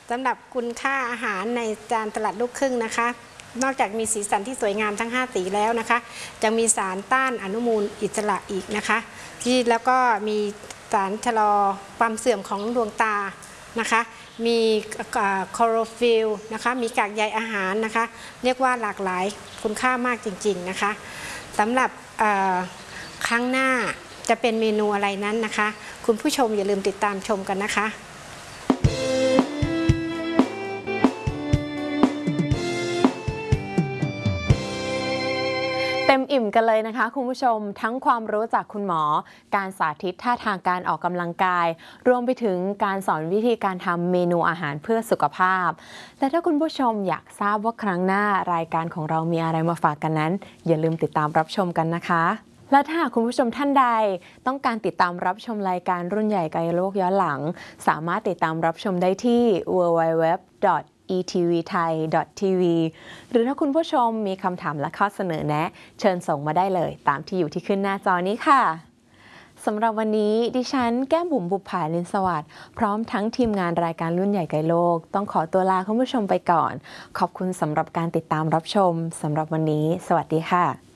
สำหรับคุณค่าอาหารในจานสลัดลูกครึ่งนะคะนอกจากมีสีสันที่สวยงามทั้ง5สีแล้วนะคะจะมีสารต้านอนุมูลอิสระอีกนะคะที่แล้วก็มีสารชะลอความเสื่อมของดวงตานะคะมีคลอโรฟิลล์นะคะมีกากใยอาหารนะคะเรียกว่าหลากหลายคุณค่ามากจริงๆนะคะสำหรับครั้งหน้าจะเป็นเมนูอะไรนั้นนะคะคุณผู้ชมอย่าลืมติดตามชมกันนะคะเต็มอิ่มกันเลยนะคะคุณผู้ชมทั้งความรู้จากคุณหมอการสาธิตท่าทางการออกกำลังกายรวมไปถึงการสอนวิธีการทำเมนูอาหารเพื่อสุขภาพและถ้าคุณผู้ชมอยากทราบว่าครั้งหน้ารายการของเรามีอะไรมาฝากกันนั้นอย่าลืมติดตามรับชมกันนะคะและถ้าคุณผู้ชมท่านใดต้องการติดตามรับชมรายการรุ่นใหญ่ไกลโลกย้อนหลังสามารถติดตามรับชมได้ที่ www.etvthai.tv หรือถ้าคุณผู้ชมมีคำถามและข้อเสนอแนะเชิญส่งมาได้เลยตามที่อยู่ที่ขึ้นหน้าจอนี้ค่ะสำหรับวันนี้ดิฉันแก้มบุ๋มบุปผาลินสวัสดิ์พร้อมทั้งทีมงานรายการรุ่นใหญ่ไกลโลกต้องขอตัวลาคุณผู้ชมไปก่อนขอบคุณสำหรับการติดตามรับชมสำหรับวันนี้สวัสดีค่ะ